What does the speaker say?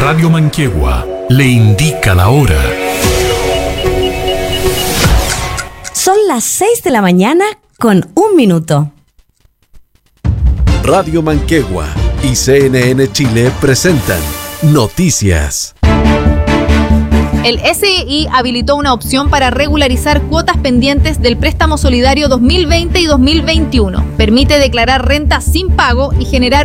Radio Manquehue le indica la hora. Son las 6 de la mañana con 1 minuto. Radio Manquehue y CNN Chile presentan Noticias. El SEI habilitó una opción para regularizar cuotas pendientes del préstamo solidario 2020 y 2021. Permite declarar renta sin pago y generar